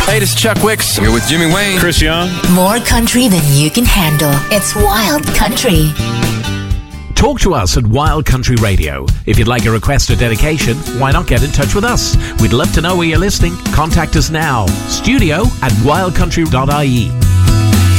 Hey, this is Chuck Wicks. Here with Jimmy Wayne. Chris Young. More country than you can handle. It's Wild Country. Talk to us at Wild Country Radio. If you'd like a request or dedication, why not get in touch with us? We'd love to know where you're listening. Contact us now. Studio@wildcountry.ie.